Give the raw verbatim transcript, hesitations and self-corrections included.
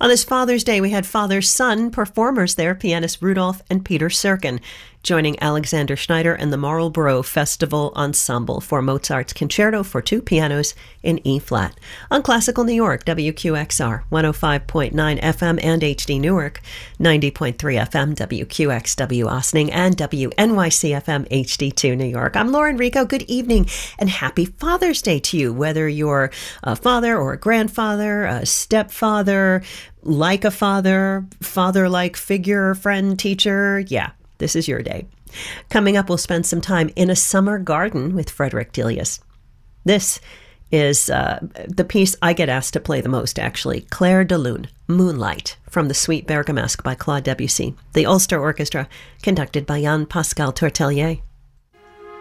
On this Father's Day, we had father-son performers there, pianist Rudolph and Peter Serkin, joining Alexander Schneider and the Marlborough Festival Ensemble for Mozart's Concerto for Two Pianos in E-flat. On Classical New York, W Q X R, one oh five point nine F M and H D Newark, ninety point three F M, W Q X W Ossining, and W N Y C F M H D two New York. I'm Lauren Rico. Good evening and happy Father's Day to you, whether you're a father or a grandfather, a stepfather, like a father, father-like figure, friend, teacher. Yeah. This is your day. Coming up, we'll spend some time in a summer garden with Frederick Delius. This is uh, the piece I get asked to play the most, actually. Clair de Lune, Moonlight, from the Suite Bergamasque by Claude Debussy. The Ulster Orchestra, conducted by Jan Pascal Tortelier.